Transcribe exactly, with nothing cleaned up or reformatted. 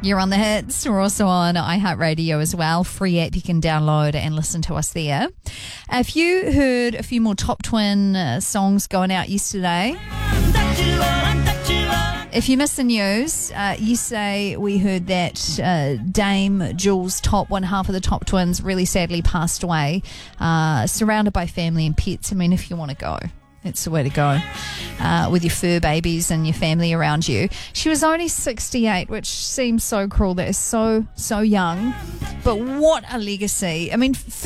You're on the hits. We're also on iHeartRadio as well. Free app you can download and listen to us there. If you heard a few more Top Twin uh, songs going out yesterday, if you missed the news, uh, yesterday we heard that uh, Dame Jules Top, one half of the Top Twins, really sadly passed away, uh, surrounded by family and pets. I mean, if you want to go, it's the way to go, uh, with your fur babies and your family around you. She was only sixty-eight, which seems so cruel. That is so, so young. But what a legacy. I mean,